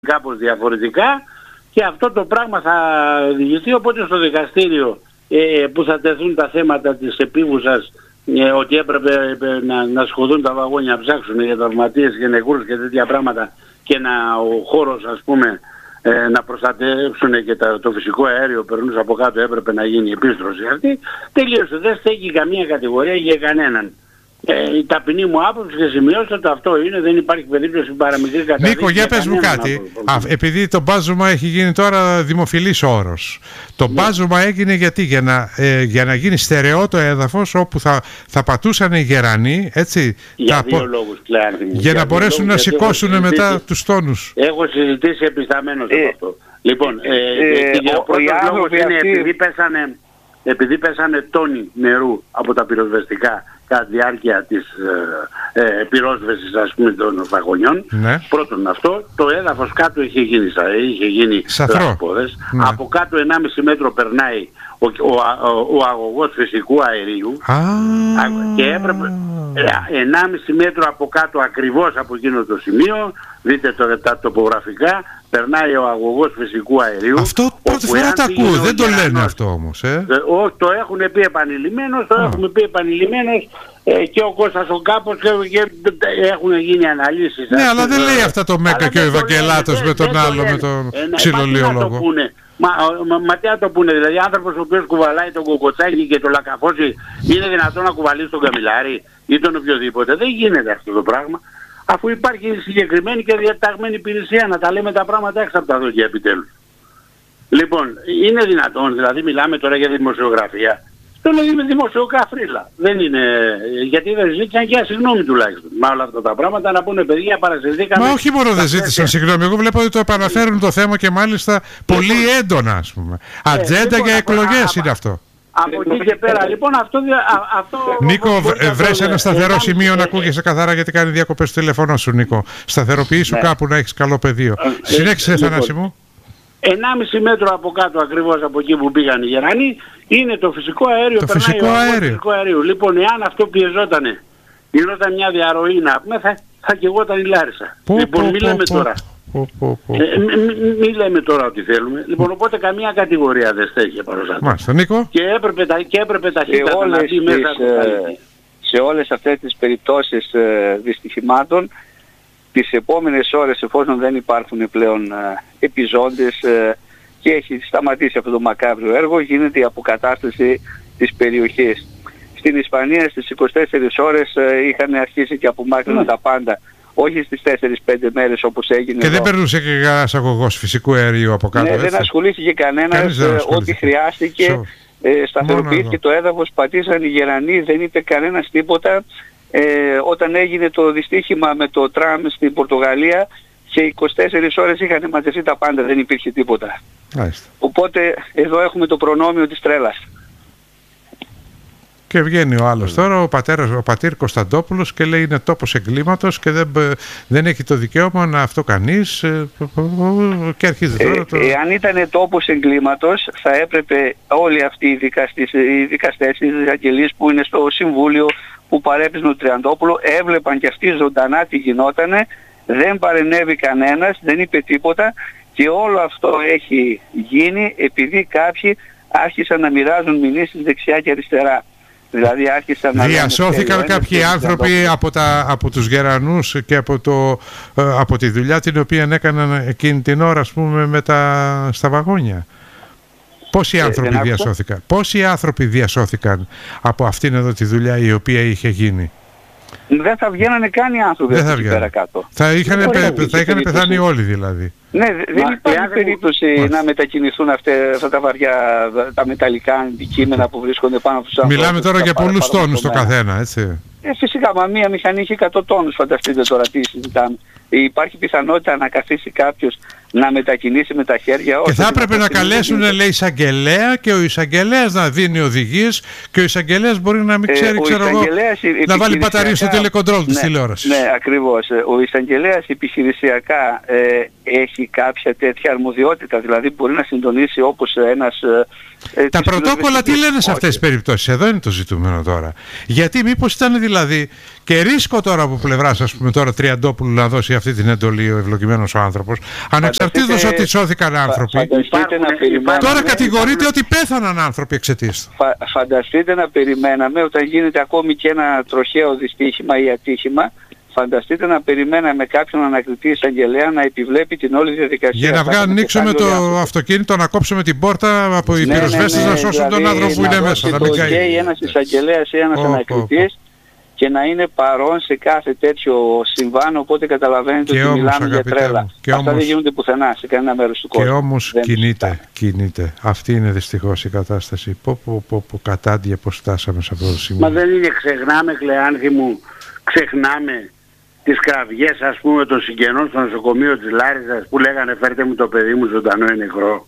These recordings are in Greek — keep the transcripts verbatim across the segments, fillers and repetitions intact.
κάπως διαφορετικά και αυτό το πράγμα θα οδηγηθεί, οπότε στο δικαστήριο ε, που θα τεθούν τα θέματα της επίβουσας ε, ότι έπρεπε ε, να, να σχοδούν τα βαγόνια, να ψάξουν για τραυματίες και νεκρούς και τέτοια πράγματα και να, ο χώρος ας πούμε ε, να προστατεύσουν και τα, το φυσικό αέριο περνούσε από κάτω, έπρεπε να γίνει η επίστρωση αυτή, τελείωσε, δεν στέκει καμία κατηγορία για κανέναν. Ε, η ταπεινή μου άποψη και σημειώστε το αυτό είναι, δεν υπάρχει περίπτωση παραμικρή καταδίκη. Νίκο, για πες μου κάτι. Α, επειδή το μπάζουμα έχει γίνει τώρα δημοφιλής όρος. Το ναι. μπάζουμα έγινε γιατί, για να, ε, για να γίνει στερεό το έδαφος όπου θα, θα πατούσαν οι γερανοί, έτσι. Για τα, δύο λόγους, Κλεάνθη. Για, για να μπορέσουν λόγους, να σηκώσουν μετά τους τόνους. Έχω συζητήσει επισταμένως ε, από αυτό. Λοιπόν, ε, ε, ε, ο πρώτος λόγος είναι αυτή... επειδή, πέσανε, επειδή πέσανε τόνοι νερού από τα πυροσβεστικά κατά τη διάρκεια της ε, ε, πυρόσβεσης ας πούμε των βαγονιών. Ναι. Πρώτον αυτό, το έδαφος κάτω είχε γίνει, είχε γίνει λασπόδες. Ναι. Από κάτω ενάμιση μέτρο περνάει ο, ο, ο, ο αγωγός φυσικού αερίου ah. και έπρεπε ενάμιση μέτρο από κάτω ακριβώς από εκείνο το σημείο, δείτε το, τα τοπογραφικά, περνάει ο αγωγός φυσικού αερίου. Αυτό πρώτη φορά το ακούω, δεν το λένε αυτό όμως. Ε? Όχι, το έχουν πει επανειλημμένως, το oh. έχουμε πει επανειλημμένως ε, και ο Κώστας ο Κάπος και, και έχουν γίνει αναλύσεις. Ναι, αλλά δεν λέει αυτά το Μέκα και ο Ευαγγελάτος με τον άλλο, με τον ξυλολίολογο. Μα, μα, μα τι να το πούνε, δηλαδή άνθρωπος ο οποίος κουβαλάει τον κοκοτσάκι και το λακαφώσει είναι δυνατόν να κουβαλήσει τον καμιλάρι ή τον οποιοδήποτε? Δεν γίνεται αυτό το πράγμα, αφού υπάρχει συγκεκριμένη και διαταγμένη υπηρεσία να τα λέμε τα πράγματα έξω από τα δόκια επιτέλους. Λοιπόν, είναι δυνατόν, δηλαδή μιλάμε τώρα για δημοσιογραφία, το λέει με δημοσιοκαφρίλα. Δεν είναι, γιατί δεν ζήτησαν και συγγνώμη τουλάχιστον. Με όλα αυτά τα πράγματα να πούνε παιδιά παρασυρθήκαμε. Μα όχι μόνο δεν ζήτησαν συγγνώμη. Εγώ βλέπω ότι το επαναφέρουν το θέμα και μάλιστα πολύ λοιπόν, έντονα ας πούμε. Ατζέντα ε, λοιπόν, για εκλογές είναι αυτό. Από εκεί και πέρα λοιπόν αυτό... Α, αυτό Νίκο, βρες ένα σταθερό σημείο να ακούγεσαι καθαρά γιατί κάνει διακοπές στο τηλέφωνο σου Νίκο. Σταθεροποιήσου κάπου να έχεις καλό πεδίο. Συνέχισε Θανάση μου. ενάμιση μέτρο από κάτω ακριβώς από εκεί που πήγαν οι γερανοί είναι το φυσικό αέριο, το περνάει φυσικό ο αέριο. φυσικό αέριο. Λοιπόν, εάν αυτό πιεζότανε, γινόταν μια διαρροή να πούμε, θα, θα καιγόταν η Λάρισα. Πω, λοιπόν, πω, μη λέμε πω, τώρα. Πω, πω, πω. Ε, μη, μη λέμε τώρα ότι θέλουμε. Λοιπόν, οπότε καμία κατηγορία δεν στέκει πάνω σε αυτό. Μάλιστα, Νίκο. Και έπρεπε, και έπρεπε ταχύτατα να μπει μέσα τις, ε, σε όλες αυτές τις περιπτώσεις ε, δυστυχημάτων, τις επόμενες ώρες, εφόσον δεν υπάρχουν πλέον ε, επιζώντες ε, και έχει σταματήσει αυτό το μακάβριο έργο, γίνεται η αποκατάσταση της περιοχής. Στην Ισπανία στις είκοσι τέσσερις ώρες ε, είχαν αρχίσει και απομάκρυναν mm. τα πάντα. Όχι στις τέσσερις πέντε μέρες όπως έγινε. Και εδώ. δεν περνούσε και κανένας αγωγός φυσικού αερίου από κάτω. Ναι, έτσι. δεν ασχολήθηκε κανένας, ε, ό,τι χρειάστηκε. So. Ε, σταθεροποιήθηκε το έδαφος, πατήσαν οι γερανοί, δεν είπε κανένας τίποτα. Ε, όταν έγινε το δυστύχημα με το τραμ στην Πορτογαλία, σε είκοσι τέσσερις ώρες είχαν μαζευτεί τα πάντα, δεν υπήρχε τίποτα. Άιστα. Οπότε εδώ έχουμε το προνόμιο της τρέλας. Και βγαίνει ο άλλος τώρα, ο, πατέρας, ο πατήρ Κωνσταντόπουλος και λέει είναι τόπος εγκλήματος και δεν, δεν έχει το δικαίωμα να αυτό κανείς και αρχίζει τώρα το... Ε, εάν ήταν τόπος εγκλήματος θα έπρεπε όλοι αυτοί οι, δικαστές, οι δικαστές, οι εισαγγελείς που είναι στο Συμβούλιο που παρέπιζαν τον Τριαντόπουλο έβλεπαν και αυτοί ζωντανά τι γινότανε, δεν παρενέβη κανένας, δεν είπε τίποτα και όλο αυτό έχει γίνει επειδή κάποιοι άρχισαν να μοιράζουν μηνύσεις δεξιά και αριστερά. Δηλαδή άρχισαν να... Διασώθηκαν κάποιοι άνθρωποι από, τα, από τους γερανούς και από, το, από τη δουλειά την οποία έκαναν εκείνη την ώρα ας πούμε με τα, στα βαγόνια. Πόσοι άνθρωποι ε, διασώθηκαν, πόσοι άνθρωποι διασώθηκαν από αυτήν εδώ τη δουλειά η οποία είχε γίνει? Δεν θα βγαίνανε καν οι άνθρωποι δεν θα πέρα κάτω. Θα είχαν, πε, θα είχαν πεθάνει όλοι δηλαδή. Ναι, δεν Μα, υπάρχει περίπτωση μου... να μετακινηθούν αυτά, αυτά τα βαριά, τα μεταλλικά αντικείμενα που βρίσκονται πάνω από τους ανθρώπους. Μιλάμε τώρα για πολλούς τόνους το καθένα, έτσι. Ε, φυσικά, μα μία μηχανή έχει εκατό τόνους, φανταστείτε τώρα τι συζητάμε. Υπάρχει πιθανότητα να καθίσει κάποιος να μετακινήσει με τα χέρια. Και θα έπρεπε να καλέσουν, λέει, εισαγγελέα και ο εισαγγελέας να δίνει οδηγίες και ο εισαγγελέας μπορεί να μην ξέρει, ε, ξέρω εγώ, να βάλει μπαταρία στο τηλεκοντρόλ της ναι, τηλεόρασης. Ναι, ακριβώς. Ο εισαγγελέας επιχειρησιακά ε, έχει κάποια τέτοια αρμοδιότητα, δηλαδή μπορεί να συντονίσει όπως ένας... Ε, τα πρωτόκολλα τι λένε σε αυτές τις περιπτώσεις? Εδώ είναι το ζητούμενο τώρα. Γιατί μήπως ήταν δηλαδή και ρίσκο τώρα από πλευράς ας πούμε τώρα Τριαντόπουλου να δώσει αυτή την εντολή ο ευλογημένος ο άνθρωπος, ανεξαρτήτως ότι σώθηκαν άνθρωποι. Να Τώρα κατηγορείται ότι πέθαναν άνθρωποι εξαιτίας του. Φα, φανταστείτε να περιμέναμε όταν γίνεται ακόμη και ένα τροχαίο δυστύχημα ή ατύχημα, φανταστείτε να περιμέναμε κάποιον ανακριτή εισαγγελέα να επιβλέπει την όλη διαδικασία. Για να βγάλουν ανοίξουμε το αυτοκίνητο, να κόψουμε την πόρτα από οι ναι, πυροσβέστες, ναι, ναι, να σώσουν δηλαδή, τον άνθρωπο που είναι μέσα. Να μην καίει ένας εισαγγελέας ή ένας oh, ανακριτής oh, oh. και να είναι παρόν σε κάθε τέτοιο συμβάν, οπότε καταλαβαίνετε και ότι όμως, μιλάμε για τρέλα. Και Αυτά όμως, δεν γίνονται πουθενά σε κανένα μέρος του κόσμου. Και όμως κινείται, κινείται. Αυτή είναι δυστυχώς η κατάσταση. Πω πω πω, πω κατάντια πως φτάσαμε σε αυτό το σημείο. Μα δεν είναι, ξεχνάμε Κλεάνθη μου, ξεχνάμε τις κραυγές ας πούμε των συγγενών στο νοσοκομείο της Λάρισας που λέγανε φέρτε μου το παιδί μου ζωντανό ή νεκρό.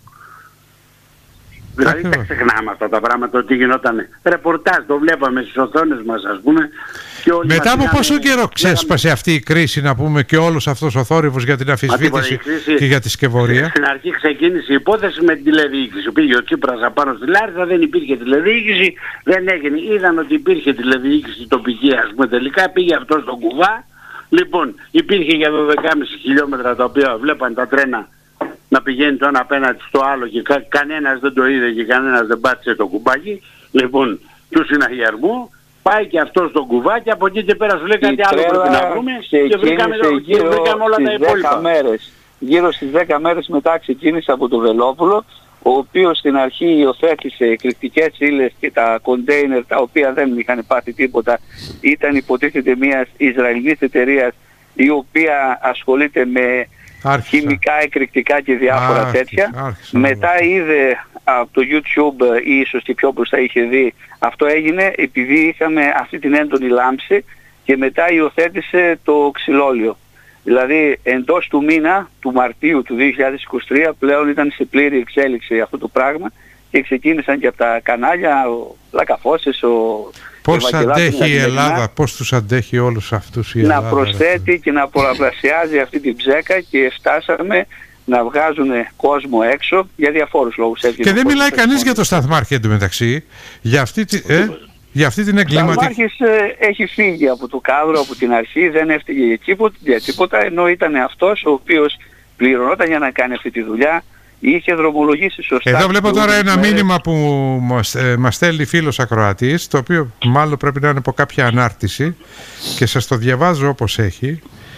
Δηλαδή τα ξεχνάμε αυτά τα πράγματα, ότι γινόταν ρεπορτάζ, το βλέπαμε στις οθόνες μας ας πούμε. Και όλοι μετά από πήγαμε, πόσο καιρό ξέσπασε λέγαμε... αυτή η κρίση να πούμε και όλος αυτός ο θόρυβος για την αφισβήτηση και για τη σκευωρία. Στην αρχή ξεκίνησε η υπόθεση με την τηλεδιοίκηση. Πήγε ο Τσίπρας απάνω στη Λάρισα, δεν υπήρχε τηλεδιοίκηση, δεν έγινε. Είδαν ότι υπήρχε τηλεδιοίκηση τοπική ας πούμε τελικά, πήγε αυτό στον κουβά. Λοιπόν, υπήρχε για δώδεκα κόμμα πέντε χιλιόμετρα τα οποία βλέπαν τα τρένα να πηγαίνει το ένα απέναντι στο άλλο και κα, κανένας δεν το είδε και κανένας δεν πάτησε το κουμπάκι. Λοιπόν, του συναγερμού πάει και αυτό στο κουβά και από εκεί και πέρα σου λέει κάτι άλλο πρέπει να βρούμε και βρήκαμε, και βρήκαμε όλα τα υπόλοιπα. Μέρες, γύρω στις δέκα μέρες μετά ξεκίνησε από το Βελόπουλο, ο οποίος στην αρχή υιοθέτησε εκρηκτικές ύλες και τα κοντέινερ τα οποία δεν είχαν πάθει τίποτα. Ήταν υποτίθεται μιας Ισραηλινής εταιρείας η οποία ασχολείται με άρχισα. χημικά, εκρηκτικά και διάφορα άρχισα. τέτοια. Άρχισα. Μετά είδε από το YouTube ή ίσως και πιο μπροστά είχε δει, αυτό έγινε επειδή είχαμε αυτή την έντονη λάμψη και μετά υιοθέτησε το ξυλόλιο. Δηλαδή εντός του μήνα του Μαρτίου του δύο χιλιάδες είκοσι τρία πλέον ήταν σε πλήρη εξέλιξη αυτό το πράγμα και ξεκίνησαν και από τα κανάλια, ο Λακαφώσης, ο πώς αντέχει η Ελλάδα, πώς τους αντέχει όλους αυτούς η Ελλάδα. Να προσθέτει ρε. και να πολλαπλασιάζει αυτή την ψέκα και φτάσαμε να βγάζουν κόσμο έξω για διαφόρους λόγους. Και δεν μιλάει κανείς για το Σταθμάρχη εντωμεταξύ, για αυτή τη... Ε? Για αυτή την εγκληματική... Ο Σταθμάρχης ε, έχει φύγει από το κάδρο από την αρχή, δεν έφτυγε για τίποτα, για τίποτα, ενώ ήταν αυτός ο οποίος πληρωνόταν για να κάνει αυτή τη δουλειά, είχε δρομολογήσει σωστά. Εδώ βλέπω τώρα ένα μέρες. μήνυμα που μας, ε, μας στέλνει φίλος ακροατής, το οποίο μάλλον πρέπει να είναι από κάποια ανάρτηση και σας το διαβάζω όπως έχει.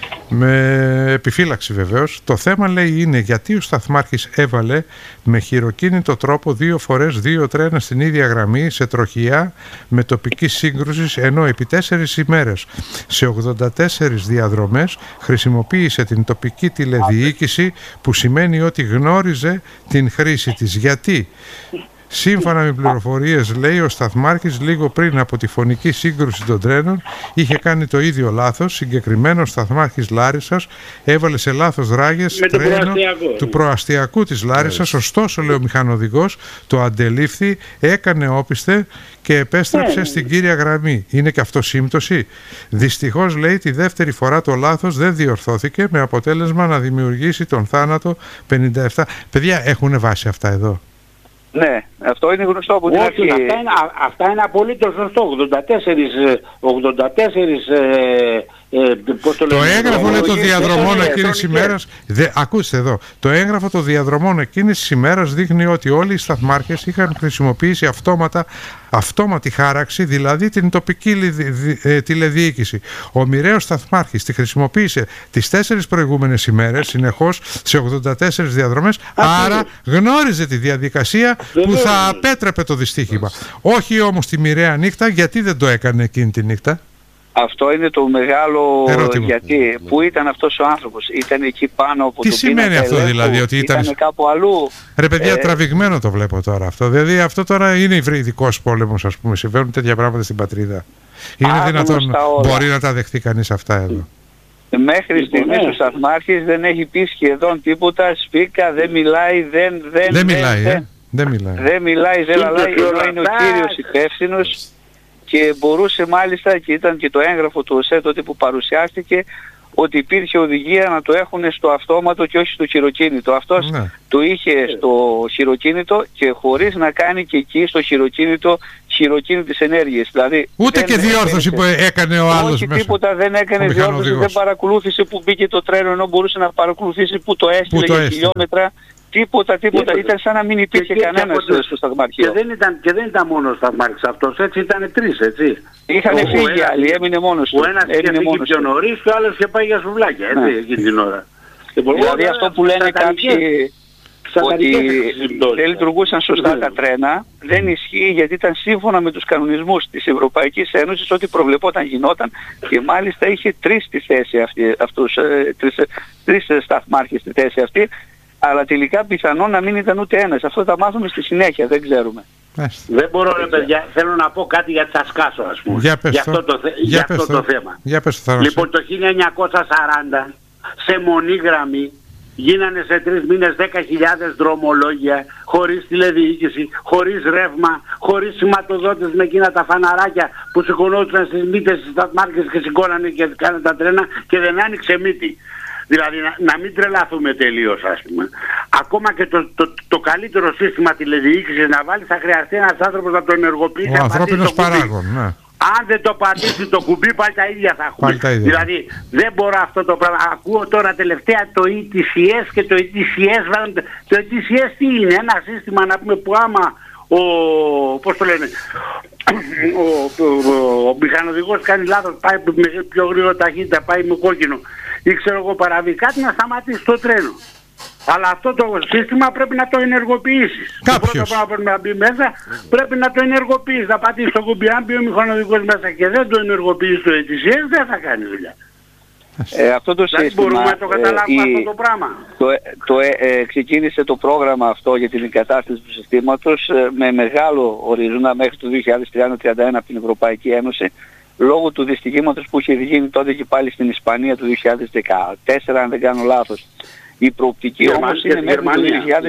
Με επιφύλαξη βεβαίως. Το θέμα λέει είναι γιατί ο Σταθμάρχης έβαλε με χειροκίνητο τρόπο δύο φορές δύο τρένα στην ίδια γραμμή σε τροχιά με τοπική σύγκρουση, ενώ επί τέσσερις ημέρες σε ογδόντα τέσσερις διαδρομές χρησιμοποίησε την τοπική τηλεδιοίκηση, που σημαίνει ότι γνώριζε την χρήση της. Γιατί? Σύμφωνα με πληροφορίες, λέει, ο Σταθμάρχης λίγο πριν από τη φωνική σύγκρουση των τρένων είχε κάνει το ίδιο λάθος. Συγκεκριμένο ο Σταθμάρχης Λάρισσας έβαλε σε λάθος ράγες τρένο του προαστιακού της Λάρισσας. Ωστόσο, λέει ο μηχανοδηγός, το αντελήφθη, έκανε όπιστε και επέστρεψε yeah. στην κύρια γραμμή. Είναι και αυτό σύμπτωση? Δυστυχώς, λέει, τη δεύτερη φορά το λάθος δεν διορθώθηκε, με αποτέλεσμα να δημιουργήσει τον θάνατο πενήντα επτά. Παιδιά, έχουν βάση αυτά εδώ? Ναι, αυτό είναι γνωστό από την αρχή. Αυτά είναι, αυτά είναι απολύτως γνωστό. ογδόντα τέσσερις, ογδόντα τέσσερις ε, ε, πώς το, το έγγραφο λέει των διαδρομών εκείνης της ημέρας. Ακούστε εδώ. Το έγγραφο των διαδρομών εκείνης της ημέρας δείχνει ότι όλοι οι σταθμάρχες είχαν χρησιμοποιήσει αυτόματα, αυτόματη χάραξη, δηλαδή την τοπική ε, τηλεδιοίκηση. Ο μοιραίος σταθμάρχης τη χρησιμοποίησε τις τέσσερις προηγούμενες ημέρες συνεχώς σε ογδόντα τέσσερις διαδρομές. Άρα γνώριζε τη διαδικασία που θα απέτρεπε το δυστύχημα. Όχι όμως τη μοιραία νύχτα. Γιατί δεν το έκανε εκείνη τη νύχτα? Αυτό είναι το μεγάλο ερώτημα. Γιατί, πού ήταν αυτός ο άνθρωπος? Ήταν εκεί πάνω από τι το σημαίνει αυτό ελέγχου, δηλαδή? Ότι ήταν, ήταν κάπου αλλού? Ρε παιδιά, ε... τραβηγμένο το βλέπω τώρα αυτό. Δηλαδή αυτό τώρα είναι υβριδικός πόλεμος, ας πούμε. Συμβαίνουν τέτοια πράγματα στην πατρίδα. Είναι Ά, δυνατόν, μπορεί να τα δεχτεί κανείς αυτά εδώ? Μέχρι στιγμής ο Σταθμάρχης δεν έχει πει σχεδόν τίποτα. Σπίκα, δεν μιλάει, δεν... Δεν, δεν μιλάει, δεν, ε. Δεν μιλάει. Δεν μιλάει, δεν λαλάει, ενώ είναι ο κύριος υπεύθυνος και μπορούσε μάλιστα, και ήταν και το έγγραφο του ΟΣΕ τότε που παρουσιάστηκε, ότι υπήρχε οδηγία να το έχουν στο αυτόματο και όχι στο χειροκίνητο. Αυτός ναι. το είχε στο χειροκίνητο και χωρίς να κάνει και εκεί στο χειροκίνητο χειροκίνητες ενέργειες. Δηλαδή, ούτε και διόρθωση που έκανε ο άλλος όχι μέσα. τίποτα, δεν έκανε διόρθωση, δεν παρακολούθησε που μπήκε το τρένο, ενώ μπορούσε να παρακολουθήσει που το έστειλε για έστειλε. χιλιόμετρα. Τίποτα, τίποτα. Τίποτα. Ήταν σαν να μην υπήρχε κανένας στο σταθμάρχιο. Και δεν ήταν, και δεν ήταν μόνο ο σταθμάρχης αυτός, έτσι ήταν τρεις, έτσι. Είχαν φύγει άλλοι, έμεινε μόνος του. Ο ένας είχε φύγει πιο νωρίς και ο άλλος είχε πάει για σουβλάκια, έτσι, ναι. εκείνη την ώρα. Δηλαδή αυτό που λένε κάποιοι ότι δεν λειτουργούσαν σωστά τα τρένα, δεν ισχύει, γιατί ήταν σύμφωνα με τους κανονισμούς της Ευρωπαϊκής Ένωσης ότι προβλεπόταν γινόταν, και μάλιστα είχε τρεις στη θέση αυτή, αυτούς, τρεις, τρεις σταθμάρχες στη θέση αυτή. Αλλά τελικά πιθανόν να μην ήταν ούτε ένας. Αυτό θα μάθουμε στη συνέχεια, δεν ξέρουμε. Δεν μπορώ ρε παιδιά, θέλω να πω κάτι γιατί θα σκάσω, ας πούμε. Για, για αυτό το, θε... για για αυτό το θέμα. Για λοιπόν το χίλια εννιακόσια σαράντα σε μονή γραμμή γίνανε σε τρεις μήνες δέκα χιλιάδες δρομολόγια, χωρίς τηλεδιοίκηση, χωρίς ρεύμα, χωρίς σηματοδότες με εκείνα τα φαναράκια που σηκωνόντουσαν στις μύτες στις σταθμάρχες και σηκώνανε και κάνανε τα τρένα και δεν άνοιξε μύτη. Δηλαδή να, να μην τρελαθούμε τελείως, ας πούμε. Ακόμα και το, το, το καλύτερο σύστημα τηλεδιοίκησης να βάλει θα χρειαστεί ένας άνθρωπος να το ενεργοποιήσει. Ο ανθρώπινος παράγων, ναι. Αν δεν το πατήσει το κουμπί πάλι τα ίδια θα έχουμε. Δηλαδή δεν μπορώ αυτό το πράγμα. Ακούω τώρα τελευταία το ι τι σι ες και το ι τι σι ες. Το ι τι σι ες τι είναι? Ένα σύστημα να πούμε που άμα ο, πώς το λένε, ο, ο, ο, ο μηχανοδηγός κάνει λάθος, πάει με πιο γρήγορα ταχύτητα, πάει με κόκκινο ή ξέρω εγώ παραβεί κάτι, να σταματήσει το τρένο. Αλλά αυτό το σύστημα πρέπει να το ενεργοποιήσεις. Κάποιος. Το πρώτο πράγμα να μπει μέσα πρέπει να το ενεργοποιήσεις. Να πατήσεις το κουμπί, αν μπει ο μηχανοδηγός μέσα και δεν το ενεργοποιείς το ι τι σι ες, δεν θα κάνει δουλειά. Ε, αυτό το δηλαδή σύστημα, μπορούμε να το καταλάβουμε ε, αυτό το πράγμα. Το, το, ε, ε, ξεκίνησε το πρόγραμμα αυτό για την εγκατάσταση του συστήματος ε, με μεγάλο ορίζοντα μέχρι το δύο χιλιάδες τριάντα τριάντα ένα από την Ευρωπαϊκή Ένωση, λόγω του δυστυχήματος που είχε γίνει τότε και πάλι στην Ισπανία το δύο χιλιάδες δεκατέσσερα, αν δεν κάνω λάθος. Η προοπτική όμως είναι μέχρι το δύο χιλιάδες.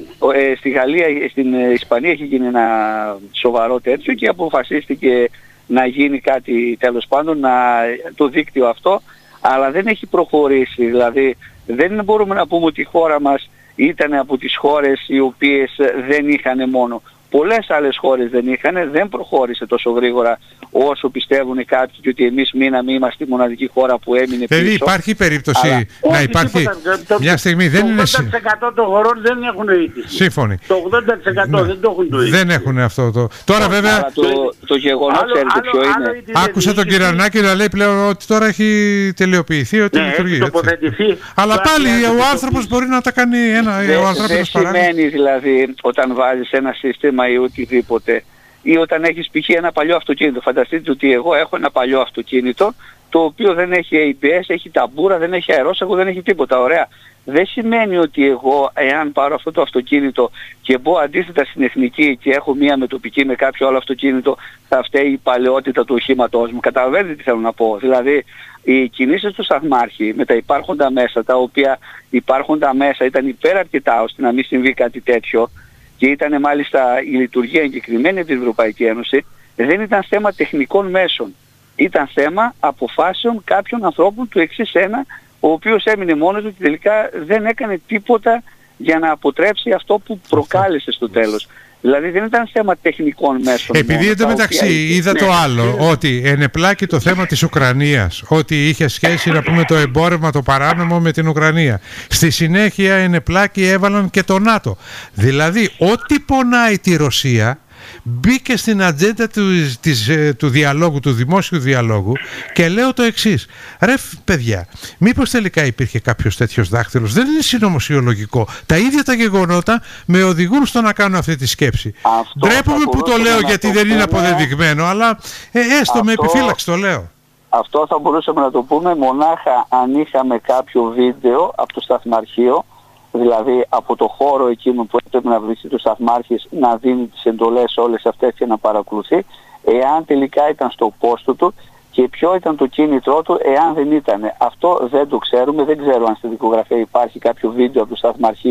Ε, στη Γαλλία, στην Ισπανία έχει γίνει ένα σοβαρό τέτοιο και αποφασίστηκε να γίνει κάτι τέλος πάντων, να, το δίκτυο αυτό, αλλά δεν έχει προχωρήσει. Δηλαδή δεν μπορούμε να πούμε ότι η χώρα μας ήταν από τις χώρες οι οποίες δεν είχαν μόνο. Πολλές άλλες χώρες δεν είχαν, δεν προχώρησε τόσο γρήγορα όσο πιστεύουν κάποιοι, και ότι εμείς μείναμε, είμαστε η μοναδική χώρα που έμεινε πίσω. Δηλαδή υπάρχει περίπτωση αλλά... να όχι, υπάρχει τίποτα, το, μια στιγμή δεν είναι... Το ογδόντα τοις εκατό των χωρών δεν έχουν ι τι σι. Σύμφωνοι. Το ογδόντα τοις εκατό ναι. δεν το έχουν το ι τι σι. Δεν έχουν αυτό το... Τώρα το, βέβαια... Το, το γεγονός ξέρετε ποιο είναι. Άκουσα τον κύριο Αρνάκη να λέει πλέον ότι τώρα έχει τελειοποιηθεί, ότι ναι, λειτουργεί. Έχει τοποθετηθεί. Αλλά πάλι ο άνθρωπος μπορεί να τα κάνει ένα... Δεν σημαίνει δηλαδή όταν βάζεις ένα σύστημα ή οτιδήποτε, ή όταν έχεις π.χ. ένα παλιό αυτοκίνητο. Φανταστείτε ότι εγώ έχω ένα παλιό αυτοκίνητο το οποίο δεν έχει έι μπι ες, έχει ταμπούρα, δεν έχει αερόσακο, δεν έχει τίποτα. Ωραία. Δεν σημαίνει ότι εγώ, εάν πάρω αυτό το αυτοκίνητο και μπω αντίθετα στην εθνική και έχω μία μετοπική με κάποιο άλλο αυτοκίνητο, θα φταίει η παλαιότητα του οχήματός μου. Καταλαβαίνετε τι θέλω να πω? Δηλαδή οι κινήσεις του σταθμάρχη με τα υπάρχοντα μέσα, τα οποία υπάρχοντα μέσα ήταν υπέρα αρκετά ώστε να μην συμβεί κάτι τέτοιο, και ήταν μάλιστα η λειτουργία εγκεκριμένη από την Ευρωπαϊκή Ένωση, δεν ήταν θέμα τεχνικών μέσων. Ήταν θέμα αποφάσεων κάποιων ανθρώπων του εξής ένα, ο οποίος έμεινε μόνος του και τελικά δεν έκανε τίποτα για να αποτρέψει αυτό που προκάλεσε στο τέλος. Δηλαδή δεν ήταν θέμα τεχνικών μέσων. Επειδή εντωμεταξύ είδα ναι, το άλλο, ναι. ότι ενεπλάκη το θέμα της Ουκρανίας, ότι είχε σχέση να πούμε το εμπόρευμα το παράνομο με την Ουκρανία. Στη συνέχεια ενεπλάκη έβαλαν και το ΝΑΤΟ. Δηλαδή ό,τι πονάει τη Ρωσία μπήκε στην ατζέντα του, της, του διαλόγου, του δημόσιου διαλόγου, και λέω το εξής. Ρε παιδιά, μήπως τελικά υπήρχε κάποιος τέτοιος δάχτυλος? Δεν είναι συνωμοσιολογικό. Τα ίδια τα γεγονότα με οδηγούν στο να κάνω αυτή τη σκέψη. Ντρέπομαι που το λέω γιατί το δεν πούμε... είναι αποδεδειγμένο, αλλά ε, έστω αυτό... με επιφύλαξη το λέω. Αυτό θα μπορούσαμε να το πούμε μονάχα αν είχαμε κάποιο βίντεο από το σταθμαρχείο, δηλαδή από το χώρο εκείνο που έπρεπε να βρίσκει του σταθμάρχης, να δίνει τις εντολές όλες αυτές και να παρακολουθεί, εάν τελικά ήταν στο πόστο του και ποιο ήταν το κίνητρό του εάν δεν ήταν. Αυτό δεν το ξέρουμε, δεν ξέρω αν στη δικογραφία υπάρχει κάποιο βίντεο από το σταθμαρχείο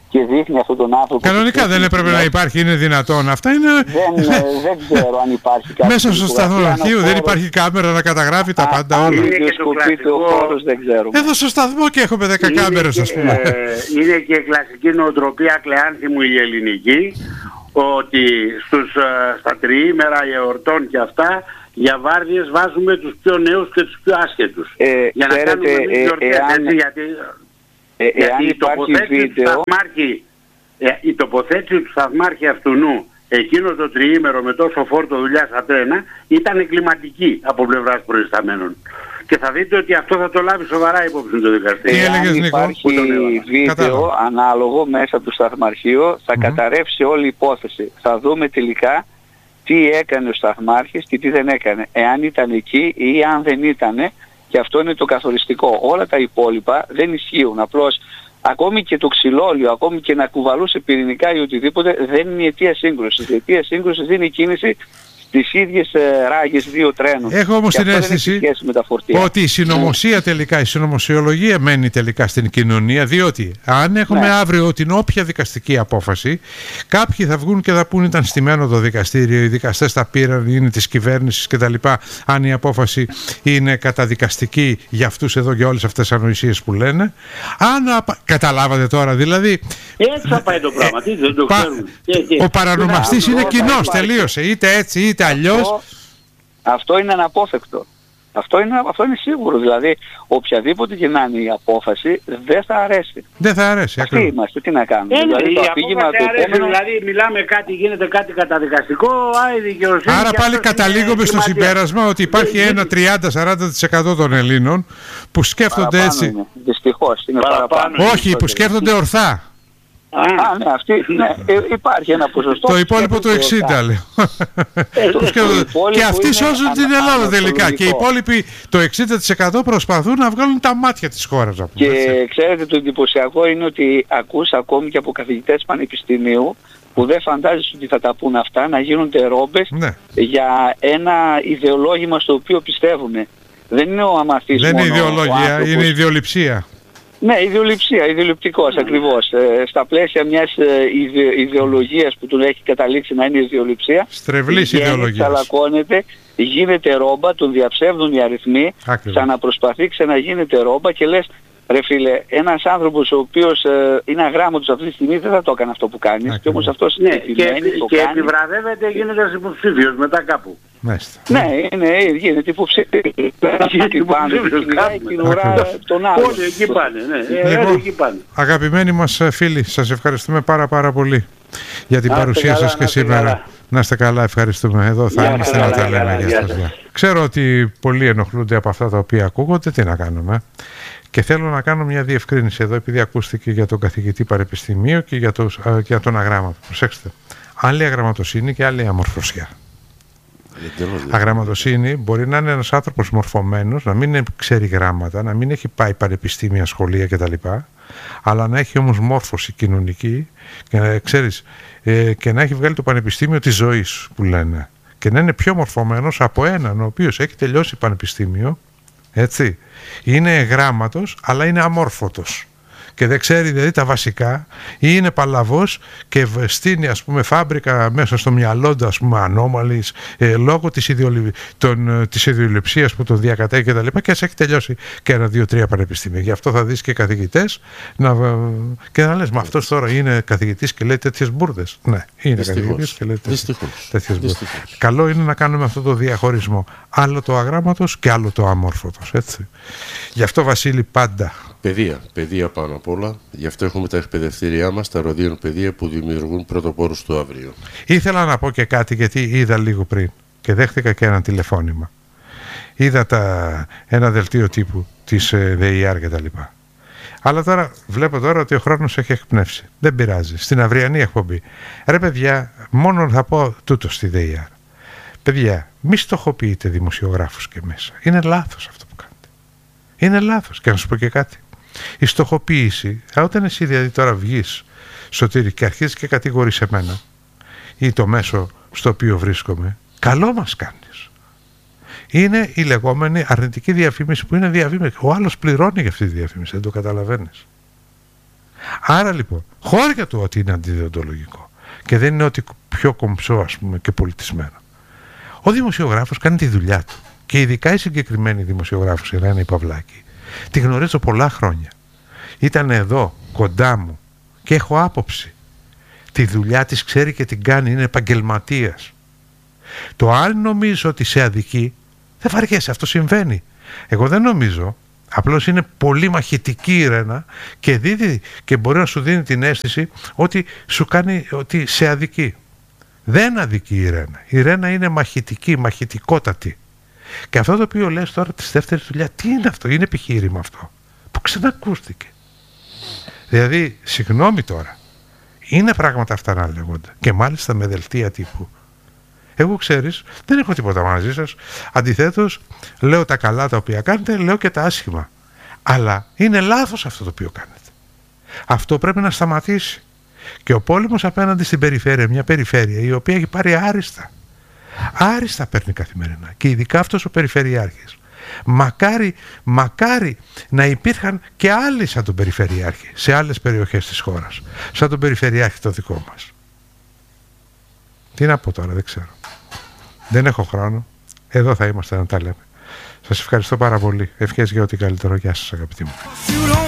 και δείχνει αυτόν τον άνθρωπο. Κανονικά δεν έπρεπε να υπάρχει, είναι δυνατόν. Αυτά είναι. Δεν, δεν ξέρω αν υπάρχει κάτι. Μέσα στο σταθμάρχιο δεν υπάρχει κάμερα να καταγράφει τα πάντα όλα. Είναι και το κλασικό... δεν ξέρω. Εδώ στο σταθμό και έχουμε δέκα κάμερες, ας πούμε. Ε, είναι και κλασική νοοτροπία, Κλεάνθη μου, η ελληνική, ότι στους, στα τριήμερα εορτών και αυτά, για βάρδιες βάζουμε τους πιο νέους και τους πιο άσχετους. Ε, για να ξέρετε, κάνουμε ε, γιορτές, εάν, έτσι, γιατί, ε, γιατί η, υπάρχει τοποθέτηση βίντεο... του σταθμάρχη, ε, η τοποθέτηση του σταθμάρχη αυτού νου, εκείνο το τριήμερο με τόσο φόρτο δουλειά στα τρένα, ήταν εγκληματική από πλευράς προϊσταμένων. Και θα δείτε ότι αυτό θα το λάβει σοβαρά υπόψη το δικαστήριο. Εάν υπάρχει βίντεο Κατάλαβα. ανάλογο μέσα από το σταθμαρχείο, θα mm-hmm. καταρρεύσει όλη η υπόθεση. Θα δούμε τελικά τι έκανε ο σταθμάρχης και τι δεν έκανε. Εάν ήταν εκεί ή αν δεν ήταν, και αυτό είναι το καθοριστικό. Όλα τα υπόλοιπα δεν ισχύουν. Απλώς ακόμη και το ξυλόλιο, ακόμη και να κουβαλούσε πυρηνικά ή οτιδήποτε, δεν είναι η αιτία σύγκρουσης. Η αιτία σύγκρουσης είναι η κίνηση στις ίδιες ε, ράγες δύο τρένων. Έχω όμως την αίσθηση ότι η συνωμοσία τελικά, η συνωμοσιολογία μένει τελικά στην κοινωνία, διότι αν έχουμε ναι. αύριο την όποια δικαστική απόφαση, κάποιοι θα βγουν και θα πούν ήταν στημένο το δικαστήριο, οι δικαστές τα πήραν, είναι της κυβέρνησης κτλ. Αν η απόφαση είναι καταδικαστική για αυτούς εδώ και όλες αυτές τις ανοησίες που λένε. Αν καταλάβατε τώρα, δηλαδή. Έτσι θα πάει το πράγμα, τι δεν το ξέρουμε. Ο παρανομαστής είναι κοινός, τελείωσε, είτε έτσι είτε αλλιώς. Αυτό, αυτό είναι αναπόφευκτο. Αυτό είναι, αυτό είναι σίγουρο. Δηλαδή, οποιαδήποτε και να είναι η απόφαση, δεν θα αρέσει. Δεν θα αρέσει. Αυτοί είμαστε, τι να κάνουμε. Ε, δηλαδή, η το αφήγημα το επόμενο... Δηλαδή, μιλάμε κάτι, γίνεται κάτι καταδικαστικό, άρα δικαιοσύνη. Άρα πάλι καταλήγουμε στο συμπέρασμα ότι υπάρχει ένα τριάντα με σαράντα τοις εκατό των Ελλήνων που σκέφτονται παραπάνω έτσι. Είναι. Δυστυχώς είναι παραπάνω. παραπάνω. Όχι, που σκέφτονται ορθά. Α, ναι, αυτή, ναι, υπάρχει ένα ποσοστό. Το υπόλοιπο το εξήντα λέω. Και αυτοί σώζουν την Ελλάδα τελικά. Και οι υπόλοιποι το εξήντα τοις εκατό προσπαθούν να βγάλουν τα μάτια της χώρας. Και ξέρετε, το εντυπωσιακό είναι ότι ακούς ακόμη και από καθηγητές πανεπιστημίου που δεν φαντάζεσαι ότι θα τα πούν αυτά, να γίνονται ρόμπες ναι. για ένα ιδεολόγημα στο οποίο πιστεύουν. Δεν είναι ο αμαθής. Δεν είναι ιδεολογία, είναι ιδεολειψία. Ναι, ιδεολειψία, ιδεολειπτικός mm. ακριβώς. Ε, στα πλαίσια μιας ε, ιδε, ιδεολογίας που τον έχει καταλήξει να είναι ιδεολειψία. Στρεβλής ιδεολογίας. Ξαλακώνεται, γίνεται ρόμπα, τον διαψεύδουν οι αριθμοί, ξαναπροσπαθεί, ξαναγίνεται ρόμπα και λες, ρε φίλε, ένας άνθρωπος ο οποίος ε, είναι αγράμματος αυτή τη στιγμή δεν θα το έκανε αυτό που κάνεις. Ακριβώς. Και όμως αυτός ναι, είναι και, και επιβραβεύεται, γίνεται υποψήφιος μετά κάπου. Μάλιστα. Ναι, είναι, γίνεται υποψήφιος. Γίνεται πάνε, την ουρά των άλλων. Όλοι εκεί πάνε, ναι. Λοιπόν, εκεί πάνε. Αγαπημένοι μας φίλοι, σας ευχαριστούμε πάρα πάρα πολύ για την παρουσία σας και σήμερα. Να είστε καλά, ευχαριστούμε. Εδώ θα είμαστε να τα λέμε. Γεια σας. Ξέρω ότι πολλοί ενοχλούνται από αυτά τα οποία ακούγονται, τι να κάνουμε. Και θέλω να κάνω μια διευκρίνηση εδώ, επειδή ακούστηκε για τον καθηγητή πανεπιστημίου και για, το, για τον αγράμματο. Προσέξτε. Άλλη αγραμματοσύνη και άλλη αμορφωσιά. Αγραμματοσύνη μπορεί να είναι ένας άνθρωπος μορφωμένος, να μην ξέρει γράμματα, να μην έχει πάει πανεπιστήμια, σχολεία κτλ. Αλλά να έχει όμως μόρφωση κοινωνική και να, ξέρεις, ε, και να έχει βγάλει το πανεπιστήμιο της ζωής που λένε. Και να είναι πιο μορφωμένος από έναν ο οποίος έχει τελειώσει πανεπιστήμιο, έτσι. Είναι γράμματος αλλά είναι αμόρφωτος και δεν ξέρει δηλαδή τα βασικά, ή είναι παλαβός και στείνει ας πούμε φάμπρικα μέσα στο μυαλό του, ας πούμε, ανώμαλης ε, λόγω της, ιδεολοι... των, της ιδεολειψίας που τον διακατέχει και τα λοιπά, και ας έχει τελειώσει και ένα, δύο, τρία πανεπιστήμια. Γι' αυτό θα δεις και καθηγητές να... και να λες, μα αυτός τώρα είναι καθηγητής και λέει τέτοιες μπουρδες. Ναι, είναι Δυστυχώς. καθηγητής και λέει τέτοιες, τέτοιες μπουρδες. Καλό είναι να κάνουμε αυτό το διαχωρισμό. Άλλο το αγράμματος και άλλο το αμόρφωτος, έτσι. Γι' αυτό, Βασίλη, πάντα παιδεία, παιδεία πάνω απ' όλα. Γι' αυτό έχουμε τα εκπαιδευτήριά μας, τα ροδίων παιδεία που δημιουργούν πρωτοπόρους του αύριο. Ήθελα να πω και κάτι, γιατί είδα λίγο πριν και δέχτηκα και ένα τηλεφώνημα. Είδα τα, ένα δελτίο τύπου της ε, ΔΕΙΑΡ και τα λοιπά. Αλλά τώρα βλέπω τώρα ότι ο χρόνος έχει εκπνεύσει. Δεν πειράζει. Στην αυριανή εκπομπή. Ρε παιδιά, μόνο θα πω τούτο στη ΔΕΙΑΡ. Παιδιά, μη στοχοποιείτε δημοσιογράφους και μέσα. Είναι λάθος αυτό που κάνετε. Είναι λάθος. Και να σου πω και κάτι. Η στοχοποίηση, όταν εσύ δηλαδή τώρα βγεις, Σωτήρη, και αρχίζεις και κατηγορείς εμένα ή το μέσο στο οποίο βρίσκομαι, καλό μας κάνεις. Είναι η λεγόμενη αρνητική διαφήμιση, που είναι διαφήμιση. Ο άλλος πληρώνει για αυτή τη διαφήμιση, δεν το καταλαβαίνεις. Άρα λοιπόν, Χώρια του ότι είναι αντιδιοντολογικό και δεν είναι ότι πιο κομψό, ας πούμε, και πολιτισμένο. Ο δημοσιογράφος κάνει τη δουλειά του και ειδικά η συγκεκριμένη δημοσιογράφος, η Ρένα Παυλάκη, τη γνωρίζω πολλά χρόνια. Ήταν εδώ κοντά μου και έχω άποψη. Τη δουλειά της ξέρει και την κάνει, είναι επαγγελματίας. Το αν νομίζω ότι σε αδικεί, δεν βαριέσαι, αυτό συμβαίνει. Εγώ δεν νομίζω, απλώς είναι πολύ μαχητική η Ρένα και, δίδει, και μπορεί να σου δίνει την αίσθηση ότι σου κάνει, ότι σε αδικεί. Δεν αδικεί η Ρένα. Η Ρένα είναι μαχητική, μαχητικότατη. Και αυτό το οποίο λες τώρα της δεύτερης δουλειά, τι είναι αυτό, είναι επιχείρημα αυτό που ξανακούστηκε. Δηλαδή, συγγνώμη τώρα, είναι πράγματα αυτά να λέγονται και μάλιστα με δελτία τύπου. Εγώ, ξέρεις, δεν έχω τίποτα μαζί σας. Αντιθέτως, λέω τα καλά τα οποία κάνετε, λέω και τα άσχημα. Αλλά είναι λάθος αυτό το οποίο κάνετε. Αυτό πρέπει να σταματήσει. Και ο πόλεμος απέναντι στην περιφέρεια, μια περιφέρεια η οποία έχει πάρει άριστα. Άριστα παίρνει καθημερινά. Και ειδικά αυτός ο περιφερειάρχης. Μακάρι, μακάρι να υπήρχαν και άλλοι σαν τον περιφερειάρχη σε άλλες περιοχές της χώρας. Σαν τον περιφερειάρχη το δικό μας. Τι να πω τώρα, δεν ξέρω. Δεν έχω χρόνο. Εδώ θα είμαστε να τα λέμε. Σας ευχαριστώ πάρα πολύ. Ευχές για ό,τι καλύτερο. Γεια σας, αγαπητοί μου.